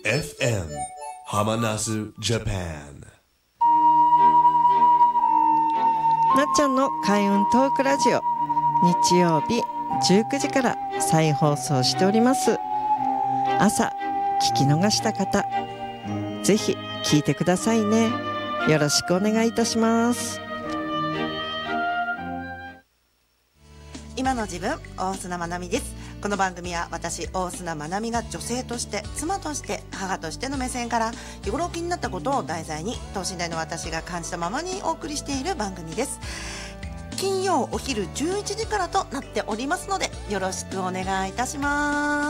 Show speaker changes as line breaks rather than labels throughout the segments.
FM ハマナスジャパン。
なっちゃんの開運トークラジオ、日曜日19時から再放送しております。朝聞き逃した方、ぜひ聞いてくださいね。よろしくお願いいたします。
今の自分、大砂まなみです。この番組は私大砂まなみが女性として、妻として、母としての目線から日頃気になったことを題材に等身大の私が感じたままにお送りしている番組です。金曜お昼11時からとなっておりますので、よろしくお願いいたします。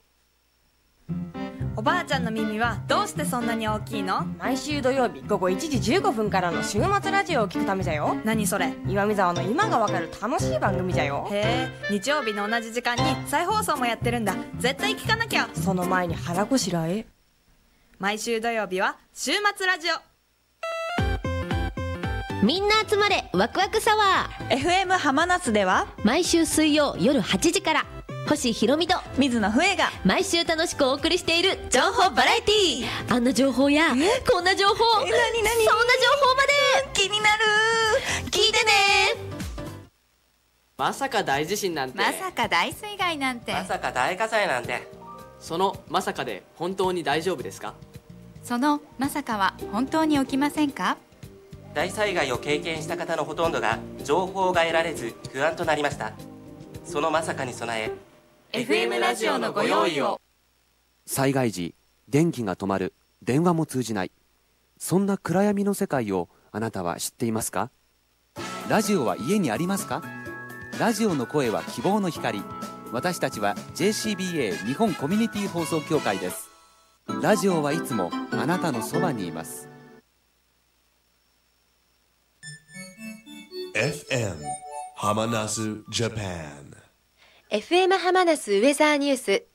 おばあちゃんの耳はどうしてそんなに大きいの？
毎週土曜日午後1時15分からの週末ラジオを聞くためじゃよ。
何それ？
岩見沢の今がわかる楽しい番組じゃよ。
へえ、日曜日の同じ時間に再放送もやってるんだ。絶対聞かなきゃ。
その前に腹ごしらえ。
毎週土曜日は週末ラジオ。
みんな集まれワクワクサワ
ー FM 浜夏では
毎週水曜夜8時から星ひろみと
水野笛が
毎週楽しくお送りしている情報バラエティー。あんな情報やこんな情報、そんな情報まで
気になる。聞いてね。
まさか大地震なんて、
まさか大水害なんて、
まさか大火災なんて、そのまさかで本当に大丈夫ですか？
そのまさかは本当に起きませんか？
大災害を経験した方のほとんどが情報が得られず不安となりました。そのまさかに備え
FM ラジオのご用意を。
災害時電気が止まる、電話も通じない、そんな暗闇の世界をあなたは知っていますか？ラジオは家にありますか？ラジオの声は希望の光。私たちは JCBA 日本コミュニティ放送協会です。ラジオはいつもあなたのそばにいます。
FM ハマナスジャパン。
FM ハマナスウェザーニュース